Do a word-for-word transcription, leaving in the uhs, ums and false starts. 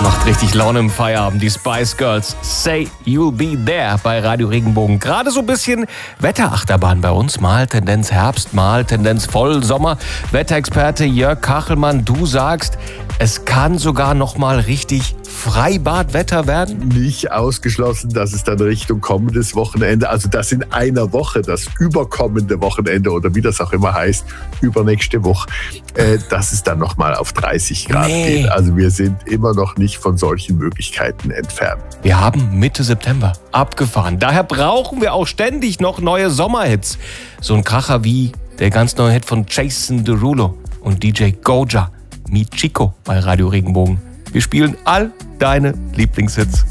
Macht richtig Laune im Feierabend. Die Spice Girls, Say You'll Be There bei Radio Regenbogen. Gerade so ein bisschen Wetterachterbahn bei uns. Mal Tendenz Herbst, mal Tendenz Vollsommer. Wetterexperte Jörg Kachelmann, du sagst, es kann sogar noch mal richtig Freibadwetter werden? Nicht ausgeschlossen, dass es dann Richtung kommendes Wochenende, also das in einer Woche, das überkommende Wochenende oder wie das auch immer heißt, übernächste Woche, äh, dass es dann noch mal auf dreißig Grad Nee. geht. Also wir sind immer noch nicht von solchen Möglichkeiten entfernt. Wir haben Mitte September abgefahren. Daher brauchen wir auch ständig noch neue Sommerhits. So ein Kracher wie der ganz neue Hit von Jason Derulo und D J Goja, Mi Chico bei Radio Regenbogen. Wir spielen all deine Lieblingshits.